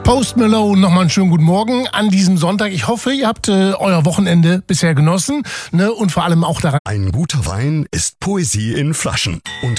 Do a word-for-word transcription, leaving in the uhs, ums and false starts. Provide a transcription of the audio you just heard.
Post Malone, nochmal einen schönen guten Morgen an diesem Sonntag. Ich hoffe, ihr habt äh, euer Wochenende bisher genossen, ne? Und vor allem auch daran. Ein guter Wein ist Poesie in Flaschen. Und